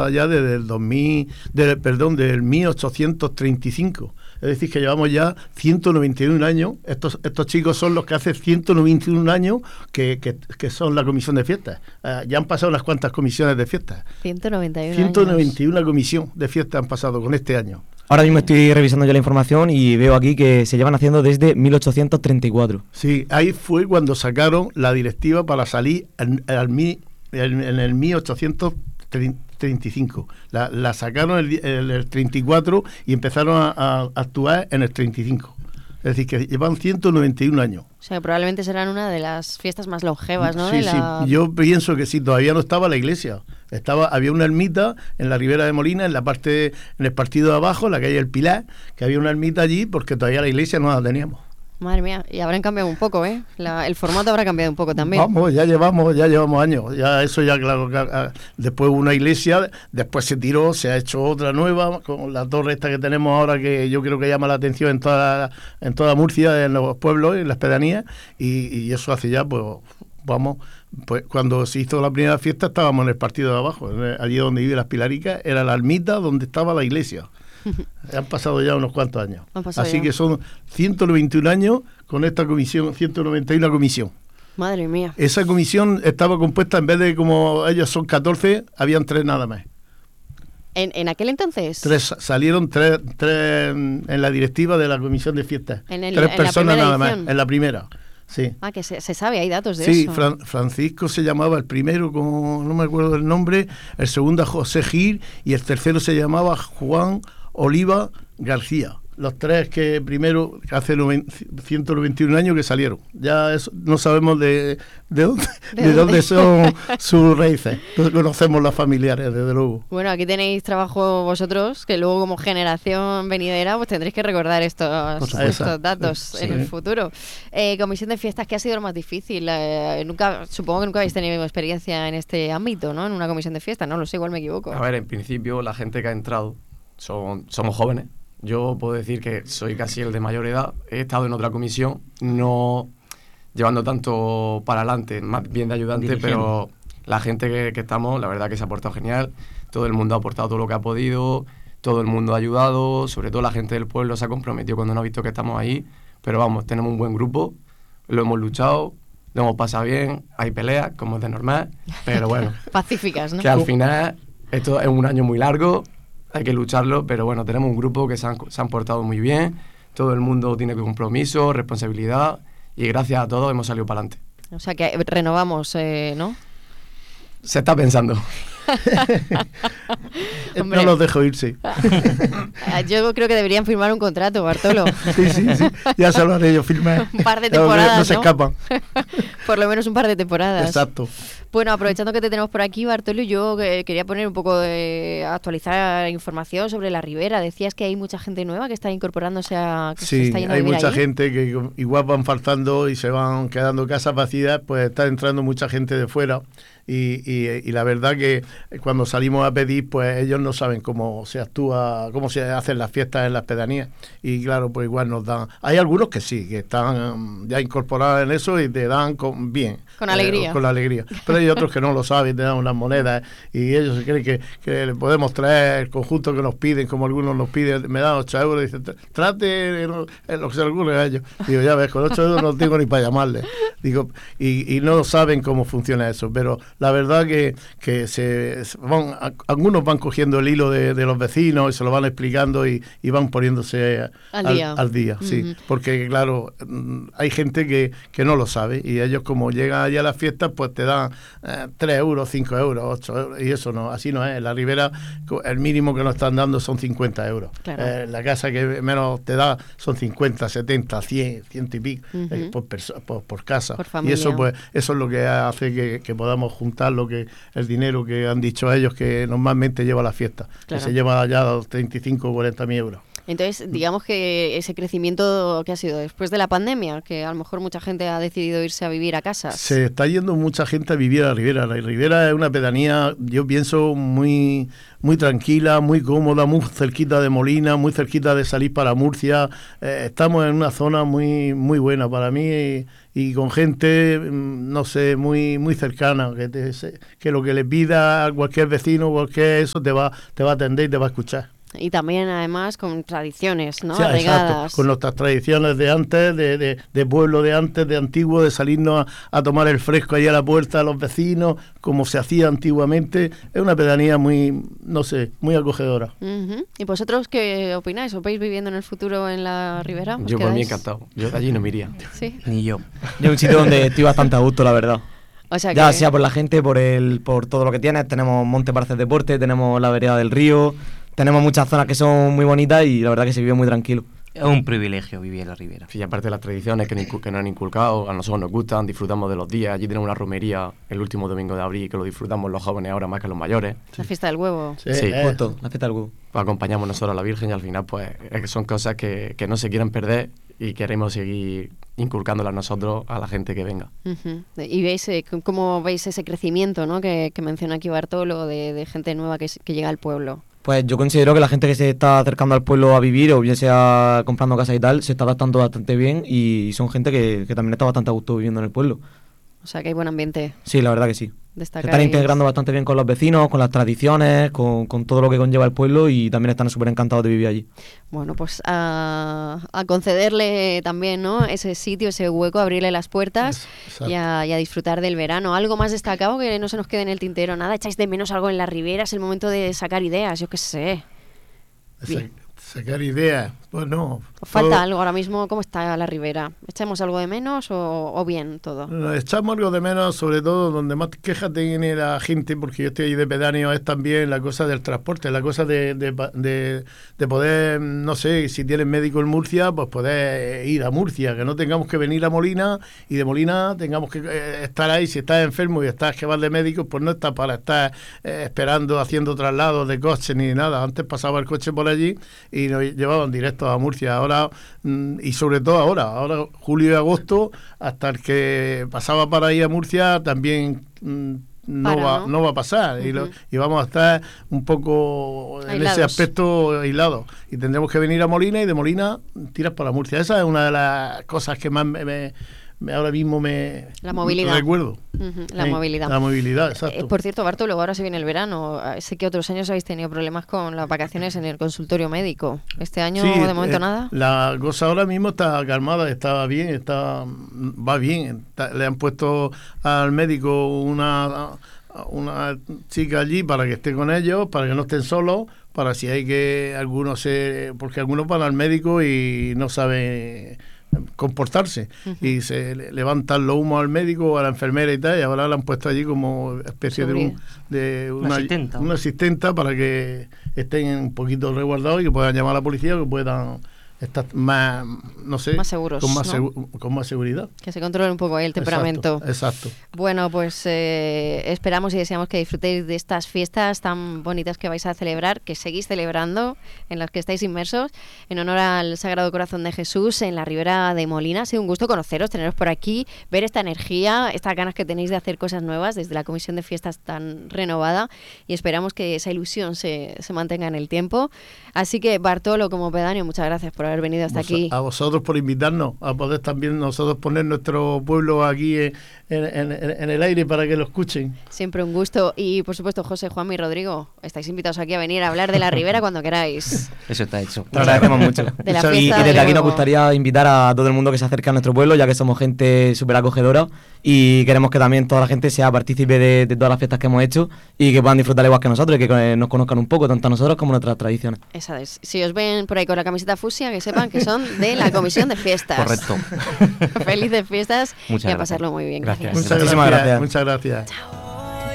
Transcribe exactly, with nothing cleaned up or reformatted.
ya desde el dos mil, de, perdón, del mil ochocientos treinta y cinco. Es decir, que llevamos ya ciento noventa y un años. Estos estos chicos son los que hace ciento noventa y un años que, que, que son la comisión de fiestas. Uh, ya han pasado unas cuantas comisiones de fiestas. ciento noventa y uno ciento noventa y una años. comisión de fiestas han pasado con este año. Ahora mismo estoy revisando ya la información y veo aquí que se llevan haciendo desde mil ochocientos treinta y cuatro. Sí, ahí fue cuando sacaron la directiva para salir en, en, en, en el mil ochocientos treinta y cinco. La, la sacaron en el, el, el treinta y cuatro y empezaron a, a actuar en el treinta y cinco. Es decir, que llevan ciento noventa y un años. O sea, que probablemente serán una de las fiestas más longevas, ¿no? Sí, de la... sí. Yo pienso que sí, todavía no estaba la iglesia. Estaba, había una ermita en la Ribera de Molina, en la parte, en el partido de abajo, en la calle El Pilar, que había una ermita allí porque todavía la iglesia no la teníamos. Madre mía, y habrán cambiado un poco, ¿eh? La, el formato habrá cambiado un poco también. Vamos, ya llevamos, ya llevamos años. Ya eso ya, claro, después hubo una iglesia, después se tiró, se ha hecho otra nueva, con la torre esta que tenemos ahora, que yo creo que llama la atención en toda, en toda Murcia, en los pueblos, en las pedanías, y, y eso hace ya, pues, vamos, pues cuando se hizo la primera fiesta estábamos en el partido de abajo, allí donde vive las Pilaricas, era la ermita donde estaba la iglesia. Han pasado ya unos cuantos años. Así ya. que son ciento noventa y un años con esta comisión, ciento noventa y una comisión. Madre mía. Esa comisión estaba compuesta, en vez de como ellos son catorce, habían tres nada más. ¿En, en aquel entonces? Tres, salieron tres, tres en la directiva de la comisión de fiestas. En el, tres en personas la nada más, edición. en la primera. Sí. Ah, que se, se sabe, hay datos de sí, eso. Sí, Fran, Francisco se llamaba el primero, como no me acuerdo del nombre, el segundo José Gil y el tercero se llamaba Juan Oliva García. Los tres que primero, hace ciento noventa y un años que salieron. Ya eso, no sabemos de, de, dónde, ¿De, de dónde son sus raíces. No conocemos las familiares, desde luego. Bueno, aquí tenéis trabajo vosotros, que luego como generación venidera pues tendréis que recordar estos, estos datos sí. en el futuro. Eh, comisión de fiestas, ¿qué ha sido lo más difícil? Eh, nunca, supongo que nunca habéis tenido experiencia en este ámbito, ¿no? En una comisión de fiestas, no lo sé, igual me equivoco. A ver, en principio la gente que ha entrado son, somos jóvenes. Yo puedo decir que soy casi el de mayor edad. He estado en otra comisión, no llevando tanto para adelante, más bien de ayudante, Dirigiendo. Pero la gente que, que estamos, la verdad que se ha portado genial. Todo el mundo ha aportado todo lo que ha podido, todo el mundo ha ayudado, sobre todo la gente del pueblo se ha comprometido cuando no ha visto que estamos ahí. Pero vamos, tenemos un buen grupo, lo hemos luchado, lo hemos pasado bien, hay peleas, como es de normal, pero bueno. Pacíficas, ¿no? Que al final, esto es un año muy largo, hay que lucharlo, pero bueno, tenemos un grupo que se han, se han portado muy bien, todo el mundo tiene compromiso, responsabilidad, y gracias a todos hemos salido para adelante. O sea que renovamos, eh, ¿no? Se está pensando. No los dejo irse. Yo creo que deberían firmar un contrato, Bartolo. Sí, sí, sí. Ya se lo haré yo, firmar. Un par de temporadas, no, no se ¿no? escapan. Por lo menos un par de temporadas. Exacto. Bueno, aprovechando que te tenemos por aquí, Bartolo, yo eh, quería poner un poco de actualizar información sobre la Ribera. Decías que hay mucha gente nueva que está incorporándose a... Que sí, se está yendo hay a vivir mucha allí. gente que igual van faltando y se van quedando casas vacías, pues está entrando mucha gente de fuera. Y, y, y la verdad que cuando salimos a pedir, pues ellos no saben cómo se actúa, cómo se hacen las fiestas en las pedanías. Y claro, pues igual nos dan... Hay algunos que sí, que están ya incorporados en eso y te dan con, bien. Con alegría. Eh, con la alegría. Pero hay otros que no lo saben, te dan unas monedas y ellos se creen que, que le podemos traer el conjunto que nos piden, como algunos nos piden, me dan ocho euros y dicen, trate en lo que se le ocurre a ellos. Digo, ya ves, con ocho euros no tengo ni para llamarle. Digo, y, y no saben cómo funciona eso, pero la verdad que, que se van, algunos van cogiendo el hilo de, de los vecinos y se lo van explicando y, y van poniéndose al, al día, al día uh-huh. sí, porque claro, hay gente que, que no lo sabe y ellos como llegan allá a las fiestas pues te dan eh, tres euros, cinco euros, ocho euros y eso no, así no es. En la Ribera el mínimo que nos están dando son cincuenta euros. Claro. Eh, la casa que menos te da son cincuenta, setenta, cien, ciento y pico uh-huh. eh, por, perso- por, por casa. Por y eso pues eso es lo que hace que, que podamos juntar lo que el dinero que han dicho ellos que normalmente lleva la fiesta, claro. Que se lleva ya los treinta y cinco o cuarenta mil euros. Entonces, digamos que ese crecimiento que ha sido después de la pandemia, que a lo mejor mucha gente ha decidido irse a vivir a casa. Se está yendo mucha gente a vivir a la Ribera. La Ribera es una pedanía, yo pienso, muy, muy tranquila, muy cómoda, muy cerquita de Molina, muy cerquita de salir para Murcia. Eh, estamos en una zona muy, muy buena para mí y, y con gente, no sé, muy, muy cercana, que, te, que lo que le pida a cualquier vecino, cualquier eso, te va, te va a atender y te va a escuchar. Y también, además, con tradiciones, ¿no? Sí, arraigadas. Exacto, con nuestras tradiciones de antes, de, de, de pueblo de antes, de antiguo, de salirnos a, a tomar el fresco ahí a la puerta a los vecinos, como se hacía antiguamente. Es una pedanía muy, no sé, muy acogedora. Uh-huh. ¿Y vosotros qué opináis? ¿Os veis viviendo en el futuro en la Ribera? Yo por mí encantado. Yo de allí no me iría. ¿Sí? Ni yo. Yo es un sitio donde estoy bastante a gusto, la verdad. O sea ya que... sea por la gente, por el por todo lo que tienes. Tenemos monte para hacer deporte, tenemos la vereda del río, tenemos muchas zonas que son muy bonitas y la verdad que se vive muy tranquilo. Es un privilegio vivir en la Ribera. Sí, aparte de las tradiciones que, que nos han inculcado, a nosotros nos gustan, disfrutamos de los días. Allí tenemos una romería el último domingo de abril que lo disfrutamos los jóvenes ahora más que los mayores. La fiesta del huevo. Sí, sí eh. justo, la fiesta del huevo. Pues acompañamos nosotros a la Virgen y al final pues son cosas que, que no se quieren perder y queremos seguir inculcándolas nosotros a la gente que venga. Uh-huh. Y veis eh, cómo veis ese crecimiento, ¿no? que, que menciona aquí Bartolo, de, de gente nueva que, que llega al pueblo. Pues yo considero que la gente que se está acercando al pueblo a vivir, o bien sea comprando casa y tal, se está adaptando bastante bien y son gente que, que también está bastante a gusto viviendo en el pueblo. O sea que hay buen ambiente. Sí, la verdad que sí. Destacaréis. Se están integrando bastante bien con los vecinos, con las tradiciones, con, con todo lo que conlleva el pueblo y también están súper encantados de vivir allí. Bueno, pues a, a concederle también, ¿no? ese sitio, ese hueco, abrirle las puertas y a, y a disfrutar del verano. ¿Algo más destacado que no se nos quede en el tintero? ¿Nada? ¿Echáis de menos algo en la Ribera? Es el momento de sacar ideas, yo qué sé. Bien. Sacar ideas, pues no. ¿Os falta todo... algo ahora mismo? ¿Cómo está la Ribera? ¿Echamos algo de menos o, o bien todo? No, echamos algo de menos, sobre todo donde más quejas tiene la gente, porque yo estoy ahí de pedáneo, es también la cosa del transporte, la cosa de, de, de, de poder, no sé, si tienes médico en Murcia, pues poder ir a Murcia, que no tengamos que venir a Molina y de Molina tengamos que eh, estar ahí. Si estás enfermo y estás que vas de médico, pues no estás para estar eh, esperando, haciendo traslados de coche ni nada. Antes pasaba el coche por allí y y nos llevaban directos a Murcia. Ahora, y sobre todo ahora, ahora julio y agosto, hasta el que pasaba para ir a Murcia también no, para, va, ¿no? no va a pasar. Uh-huh. y, lo, y vamos a estar un poco en aislados. Ese aspecto aislado. Y tendremos que venir a Molina y de Molina tiras para Murcia. Esa es una de las cosas que más me... me ahora mismo me la movilidad. recuerdo. Uh-huh, la sí, movilidad. La movilidad, exacto. Eh, por cierto, Bartolo, ahora se viene el verano. Sé que otros años habéis tenido problemas con las vacaciones en el consultorio médico. ¿Este año, sí, de momento, eh, nada? La cosa ahora mismo está calmada, está bien, está va bien. Está, le han puesto al médico una, una chica allí para que esté con ellos, para que no estén solos, para si hay que algunos se... Porque algunos van al médico y no saben comportarse, uh-huh. y se levantan los humos al médico o a la enfermera y tal, y ahora la han puesto allí como especie de, un, de una, una, asistenta. una asistenta para que estén un poquito resguardados y que puedan llamar a la policía, que puedan estar más, no sé, más seguros, con más, ¿no? segu- con más seguridad. Que se controle un poco ahí el temperamento. Exacto. exacto. Bueno, pues eh, esperamos y deseamos que disfrutéis de estas fiestas tan bonitas que vais a celebrar, que seguís celebrando, en las que estáis inmersos, en honor al Sagrado Corazón de Jesús en la Ribera de Molina. Ha sido un gusto conoceros, teneros por aquí, ver esta energía, estas ganas que tenéis de hacer cosas nuevas desde la Comisión de Fiestas tan renovada, y esperamos que esa ilusión se, se mantenga en el tiempo. Así que, Bartolo, como pedáneo, muchas gracias por haber venido hasta Vos, aquí. A vosotros por invitarnos, a poder también nosotros poner nuestro pueblo aquí en, en, en, en el aire para que lo escuchen. Siempre un gusto. Y por supuesto, José, Juanmi y Rodrigo, estáis invitados aquí a venir a hablar de la Ribera cuando queráis. Eso está hecho. Te agradecemos mucho. De la y, y desde aquí nos gustaría invitar a todo el mundo que se acerque a nuestro pueblo, ya que somos gente súper acogedora y queremos que también toda la gente sea partícipe de, de todas las fiestas que hemos hecho y que puedan disfrutar igual que nosotros y que nos conozcan un poco, tanto a nosotros como a nuestras tradiciones. Esa es. Si os ven por ahí con la camiseta fucsia, que sepan que son de la Comisión de Fiestas. Correcto. Felices fiestas. Muchas y a gracias. pasarlo muy bien. Gracias. Gracias. Muchas Muchísimas gracias. gracias. Muchas gracias. Chao.